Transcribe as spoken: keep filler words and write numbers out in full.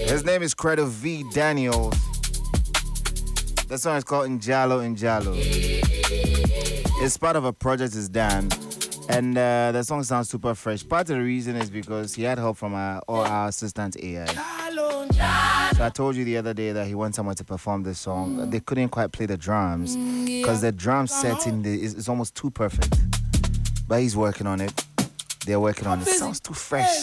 His name is Credo V. Daniels. The song is called Njalo Njalo. It's part of a project is done. And uh, the song sounds super fresh. Part of the reason is because he had help from our, all our assistant A I. So I told you the other day that he wants someone to perform this song. They couldn't quite play the drums because the drum setting is, is almost too perfect. But he's working on it. They're working on it. It sounds too fresh.